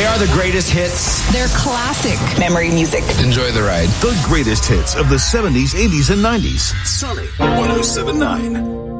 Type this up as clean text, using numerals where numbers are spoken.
They are the greatest hits. They're classic memory music. Enjoy the ride. The greatest hits of the 70s, 80s, and 90s. Sunny 107.9.